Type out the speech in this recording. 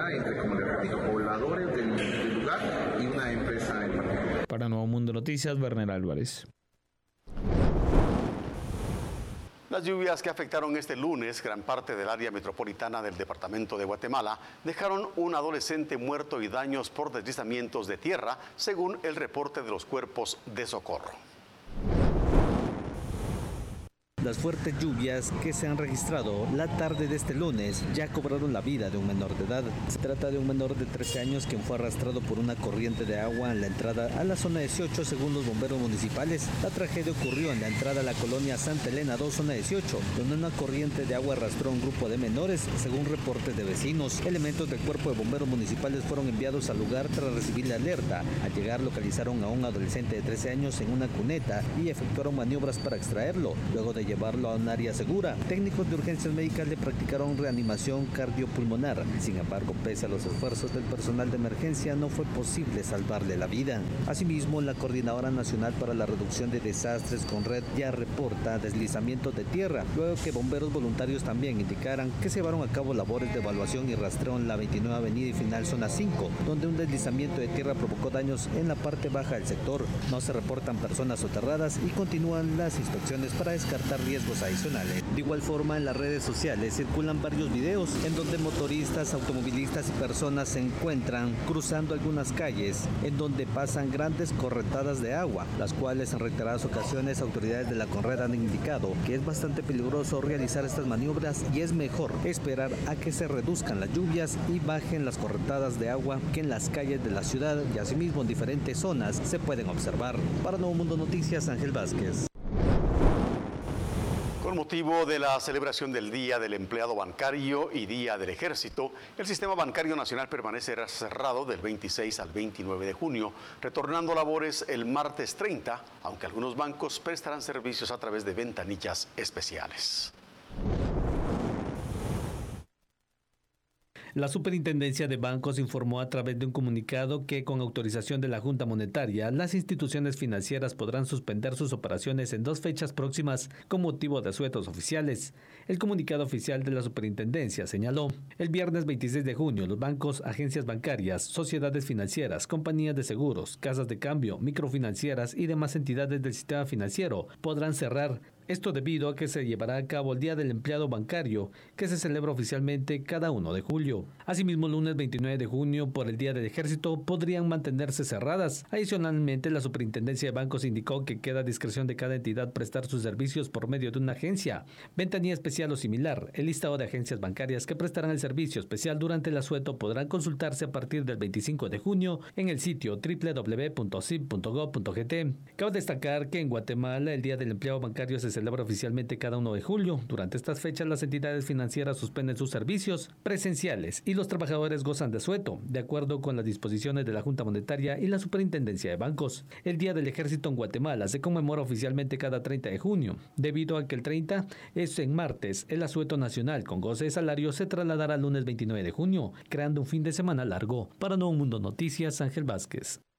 entre, como les repito, pobladores del lugar y una empresa en particular. Para Nuevo Mundo Noticias, Werner Álvarez. Las lluvias que afectaron este lunes gran parte del área metropolitana del departamento de Guatemala dejaron un adolescente muerto y daños por deslizamientos de tierra, según el reporte de los cuerpos de socorro. Las fuertes lluvias que se han registrado la tarde de este lunes ya cobraron la vida de un menor de edad. Se trata de un menor de 13 años quien fue arrastrado por una corriente de agua en la entrada a la zona 18, según los bomberos municipales. La tragedia ocurrió en la entrada a la colonia Santa Elena 2, zona 18, donde una corriente de agua arrastró a un grupo de menores, según reportes de vecinos. Elementos del cuerpo de bomberos municipales fueron enviados al lugar tras recibir la alerta. Al llegar localizaron a un adolescente de 13 años en una cuneta y efectuaron maniobras para extraerlo. Luego de llevarlo a un área segura, técnicos de urgencias médicas le practicaron reanimación cardiopulmonar. Sin embargo, pese a los esfuerzos del personal de emergencia, no fue posible salvarle la vida. Asimismo, la Coordinadora Nacional para la Reducción de Desastres, CONRED, ya reporta deslizamientos de tierra, luego que bomberos voluntarios también indicaran que se llevaron a cabo labores de evaluación y rastreo en la 29 Avenida y Final Zona 5, donde un deslizamiento de tierra provocó daños en la parte baja del sector. No se reportan personas soterradas y continúan las inspecciones para descartar riesgos adicionales. De igual forma, en las redes sociales circulan varios videos en donde motoristas, automovilistas y personas se encuentran cruzando algunas calles en donde pasan grandes correntadas de agua, las cuales en reiteradas ocasiones autoridades de la CONRED han indicado que es bastante peligroso realizar estas maniobras y es mejor esperar a que se reduzcan las lluvias y bajen las correntadas de agua que en las calles de la ciudad y asimismo en diferentes zonas se pueden observar. Para Nuevo Mundo Noticias, Ángel Vázquez. Con motivo de la celebración del Día del Empleado Bancario y Día del Ejército, el Sistema Bancario Nacional permanecerá cerrado del 26 al 29 de junio, retornando a labores el martes 30, aunque algunos bancos prestarán servicios a través de ventanillas especiales. La Superintendencia de Bancos informó a través de un comunicado que, con autorización de la Junta Monetaria, las instituciones financieras podrán suspender sus operaciones en 2 fechas próximas con motivo de asuetos oficiales. El comunicado oficial de la Superintendencia señaló: el viernes 26 de junio, los bancos, agencias bancarias, sociedades financieras, compañías de seguros, casas de cambio, microfinancieras y demás entidades del sistema financiero podrán cerrar. Esto debido a que se llevará a cabo el Día del Empleado Bancario, que se celebra oficialmente cada 1 de julio. Asimismo, el lunes 29 de junio, por el Día del Ejército, podrían mantenerse cerradas. Adicionalmente, la Superintendencia de Bancos indicó que queda a discreción de cada entidad prestar sus servicios por medio de una agencia, ventanilla especial o similar. El listado de agencias bancarias que prestarán el servicio especial durante el asueto podrán consultarse a partir del 25 de junio en el sitio www.sib.gov.gt. Cabe destacar que en Guatemala el Día del Empleado Bancario se celebra oficialmente cada 1 de julio. Durante estas fechas, las entidades financieras suspenden sus servicios presenciales y los trabajadores gozan de asueto, de acuerdo con las disposiciones de la Junta Monetaria y la Superintendencia de Bancos. El Día del Ejército en Guatemala se conmemora oficialmente cada 30 de junio. Debido a que el 30 es en martes, el asueto nacional con goce de salario se trasladará al lunes 29 de junio, creando un fin de semana largo. Para Nuevo Mundo Noticias, Ángel Vázquez.